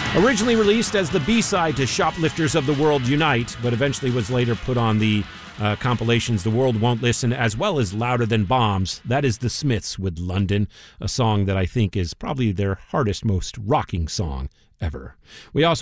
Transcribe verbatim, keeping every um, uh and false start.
Originally released as the B-side to Shoplifters of the World Unite, but eventually was later put on the uh, compilations The World Won't Listen, as well as Louder Than Bombs. That is the Smiths with London, a song that I think is probably their hardest, most rocking song ever. We also